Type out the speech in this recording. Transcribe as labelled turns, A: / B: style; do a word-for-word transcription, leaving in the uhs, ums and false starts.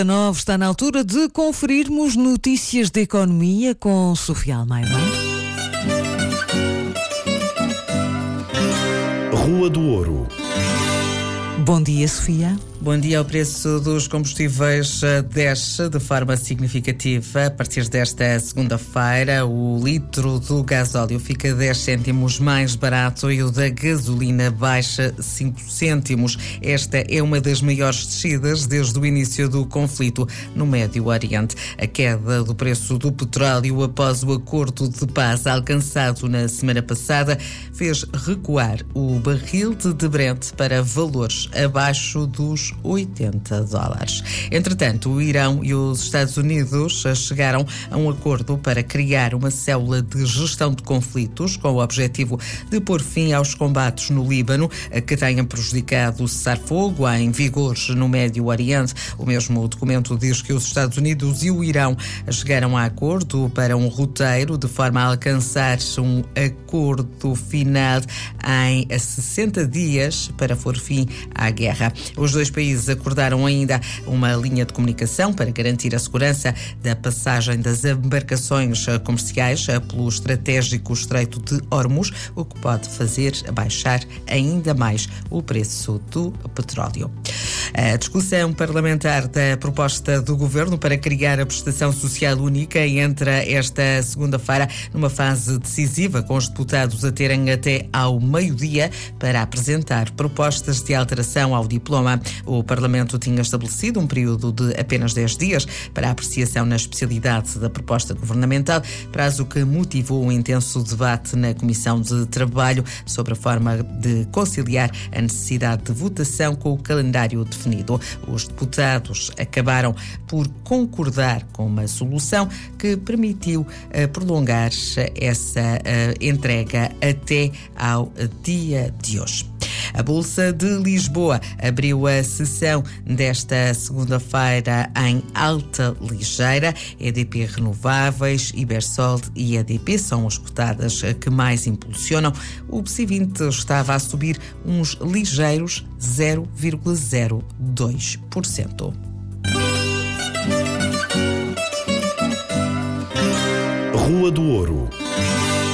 A: nove está na altura de conferirmos notícias de economia com Sofia Almeida.
B: Rua do Ouro.
A: Bom dia, Sofia.
C: Bom dia. O preço dos combustíveis desce de forma significativa. A partir desta segunda-feira, o litro do gasóleo fica dez cêntimos mais barato e o da gasolina baixa cinco cêntimos. Esta é uma das maiores descidas desde o início do conflito no Médio Oriente. A queda do preço do petróleo após o acordo de paz alcançado na semana passada fez recuar o barril de Brent para valores abaixo dos oitenta dólares. Entretanto, o Irão e os Estados Unidos chegaram a um acordo para criar uma célula de gestão de conflitos com o objetivo de pôr fim aos combates no Líbano, que tenham prejudicado o cessar-fogo em vigor no Médio Oriente. O mesmo documento diz que os Estados Unidos e o Irão chegaram a acordo para um roteiro de forma a alcançar um acordo final em sessenta dias para pôr fim à guerra. Os dois países acordaram ainda uma linha de comunicação para garantir a segurança da passagem das embarcações comerciais pelo estratégico Estreito de Hormuz, o que pode fazer baixar ainda mais o preço do petróleo. A discussão parlamentar da proposta do Governo para criar a prestação social única entra esta segunda-feira numa fase decisiva, com os deputados a terem até ao meio-dia para apresentar propostas de alteração ao diploma. O Parlamento tinha estabelecido um período de apenas dez dias para a apreciação na especialidade da proposta governamental, prazo que motivou um intenso debate na Comissão de Trabalho sobre a forma de conciliar a necessidade de votação com o calendário definido. Os deputados acabaram por concordar com uma solução que permitiu uh, prolongar essa uh, entrega até ao dia de hoje. A Bolsa de Lisboa abriu a sessão desta segunda-feira em alta ligeira. E D P Renováveis, Ibersol e E D P são as cotadas que mais impulsionam. O B C vinte estava a subir uns ligeiros zero vírgula zero dois por cento.
B: Rua do Ouro.